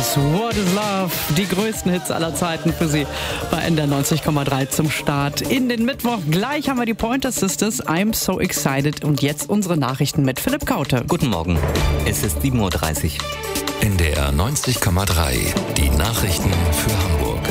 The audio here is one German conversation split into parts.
What is Love? Die größten Hits aller Zeiten für Sie bei NDR 90,3 zum Start in den Mittwoch. Gleich haben wir die Pointer Sisters, I'm so excited. Und jetzt unsere Nachrichten mit Philipp Kaute. Guten Morgen, es ist 7.30 Uhr. NDR 90,3, die Nachrichten für Hamburg.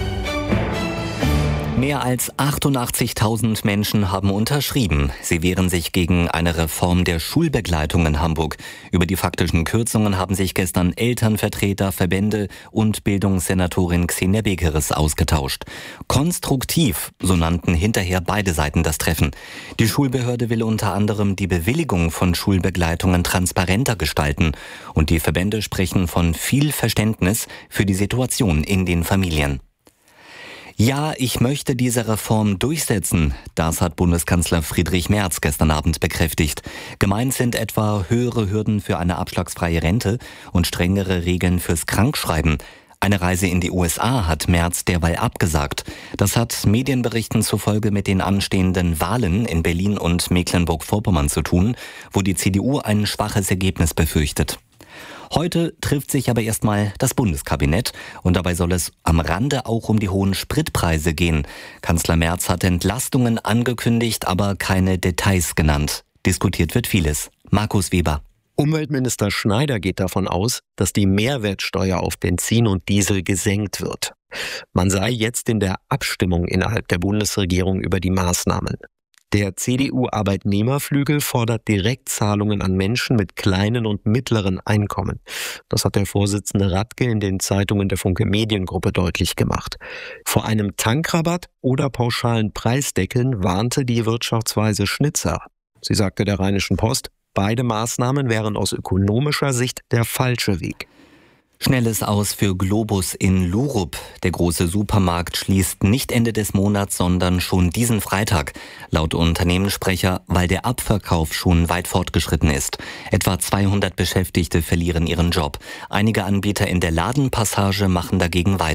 Mehr als 88.000 Menschen haben unterschrieben. Sie wehren sich gegen eine Reform der Schulbegleitung in Hamburg. Über die faktischen Kürzungen haben sich gestern Elternvertreter, Verbände und Bildungssenatorin Xenia Bekeres ausgetauscht. Konstruktiv, so nannten hinterher beide Seiten das Treffen. Die Schulbehörde will unter anderem die Bewilligung von Schulbegleitungen transparenter gestalten. Und die Verbände sprechen von viel Verständnis für die Situation in den Familien. Ja, ich möchte diese Reform durchsetzen. Das hat Bundeskanzler Friedrich Merz gestern Abend bekräftigt. Gemeint sind etwa höhere Hürden für eine abschlagsfreie Rente und strengere Regeln fürs Krankschreiben. Eine Reise in die USA hat Merz derweil abgesagt. Das hat Medienberichten zufolge mit den anstehenden Wahlen in Berlin und Mecklenburg-Vorpommern zu tun, wo die CDU ein schwaches Ergebnis befürchtet. Heute trifft sich aber erstmal das Bundeskabinett und dabei soll es am Rande auch um die hohen Spritpreise gehen. Kanzler Merz hat Entlastungen angekündigt, aber keine Details genannt. Diskutiert wird vieles. Markus Weber. Umweltminister Schneider geht davon aus, dass die Mehrwertsteuer auf Benzin und Diesel gesenkt wird. Man sei jetzt in der Abstimmung innerhalb der Bundesregierung über die Maßnahmen. Der CDU-Arbeitnehmerflügel fordert Direktzahlungen an Menschen mit kleinen und mittleren Einkommen. Das hat der Vorsitzende Radke in den Zeitungen der Funke Mediengruppe deutlich gemacht. Vor einem Tankrabatt oder pauschalen Preisdeckeln warnte die Wirtschaftsweise Schnitzer. Sie sagte der Rheinischen Post, beide Maßnahmen wären aus ökonomischer Sicht der falsche Weg. Schnelles Aus für Globus in Lurup. Der große Supermarkt schließt nicht Ende des Monats, sondern schon diesen Freitag. Laut Unternehmenssprecher, weil der Abverkauf schon weit fortgeschritten ist. Etwa 200 Beschäftigte verlieren ihren Job. Einige Anbieter in der Ladenpassage machen dagegen weiter.